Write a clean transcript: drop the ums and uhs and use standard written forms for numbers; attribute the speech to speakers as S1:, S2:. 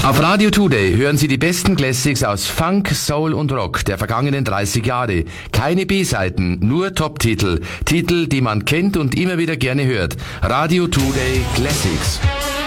S1: Auf Radio Today hören Sie die besten Classics aus Funk, Soul und Rock der vergangenen 30 Jahre. Keine B-Seiten, nur Top-Titel. Titel, die man kennt und immer wieder gerne hört. Radio Today Classics.